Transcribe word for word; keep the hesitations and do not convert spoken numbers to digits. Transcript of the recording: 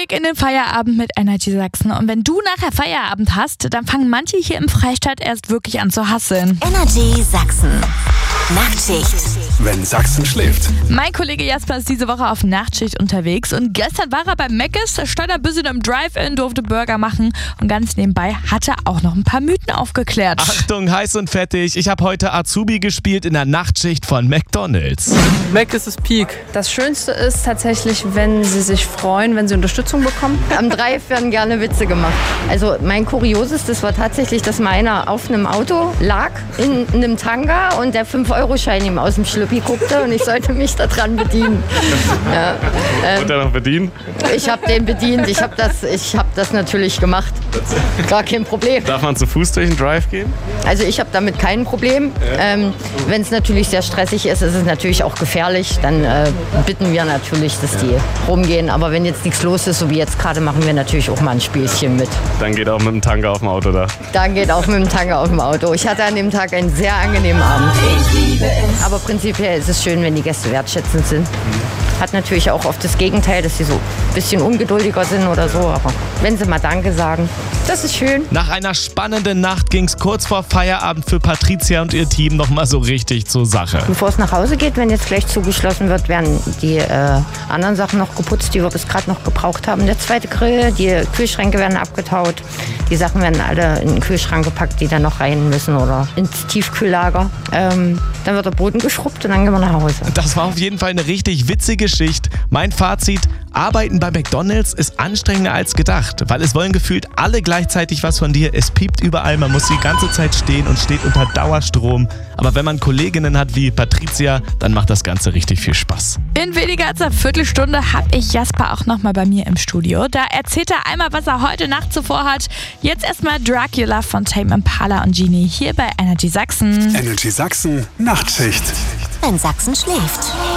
Zurück in den Feierabend mit Energy Sachsen. Und wenn du nachher Feierabend hast, dann fangen manche hier im Freistaat erst wirklich an zu hasseln. Energy Sachsen. Nachtschicht. Wenn Sachsen schläft. Mein Kollege Jasper ist diese Woche auf Nachtschicht unterwegs und gestern war er beim Mc's, stand ein bisschen im Drive-In, durfte Burger machen und ganz nebenbei hat er auch noch ein paar Mythen aufgeklärt. Achtung, heiß und fettig. Ich habe heute Azubi gespielt in der Nachtschicht von McDonald's. Mac ist das Peak. Das Schönste ist tatsächlich, wenn sie sich freuen, wenn sie Unterstützung bekommen. Am Drive werden gerne Witze gemacht. Also mein Kuriosestes war tatsächlich, dass mal einer auf einem Auto lag, in einem Tanga und der fünf Euro Schein ihm aus dem Schlüppi guckte und ich sollte mich daran bedienen. Ja, ähm, Und er noch bedienen? ich habe den bedient, ich habe das, ich hab das natürlich gemacht. Gar kein Problem. Darf man zu Fuß durch den Drive gehen? Also ich habe damit kein Problem. Ähm, Wenn es natürlich sehr stressig ist, ist es natürlich auch gefährlich. Dann äh, bitten wir natürlich, dass die rumgehen. Aber wenn jetzt nichts los ist, so wie jetzt gerade, machen wir natürlich auch mal ein Spielchen mit. Dann geht auch mit dem Tanga auf dem Auto da. Dann geht auch mit dem Tanga auf dem Auto. Ich hatte an dem Tag einen sehr angenehmen Abend. Aber prinzipiell ist es schön, wenn die Gäste wertschätzend sind. Hat natürlich auch oft das Gegenteil, dass sie so ein bisschen ungeduldiger sind oder so. Aber wenn sie mal Danke sagen, das ist schön. Nach einer spannenden Nacht ging es kurz vor Feierabend für Patricia und ihr Team nochmal so richtig zur Sache. Bevor es nach Hause geht, wenn jetzt gleich zugeschlossen wird, werden die äh, anderen Sachen noch geputzt, die wir bis gerade noch gebraucht haben. Der zweite Grill, die Kühlschränke werden abgetaut. Die Sachen werden alle in den Kühlschrank gepackt, die dann noch rein müssen oder ins Tiefkühllager. Ähm, dann wird der Boden geschrubbt und dann gehen wir nach Hause. Das war auf jeden Fall eine richtig witzige Schicht. Mein Fazit: Arbeiten bei McDonald's ist anstrengender als gedacht, weil es wollen gefühlt alle gleichzeitig was von dir. Es piept überall, man muss die ganze Zeit stehen und steht unter Dauerstrom. Aber wenn man Kolleginnen hat wie Patricia, dann macht das Ganze richtig viel Spaß. In weniger als einer Viertelstunde habe ich Jasper auch nochmal bei mir im Studio. Da erzählt er einmal, was er heute Nacht zuvor hat. Jetzt erstmal Dracula von Tame Impala und Genie hier bei Energy Sachsen. Energy Sachsen Nachtschicht. Wenn Sachsen schläft.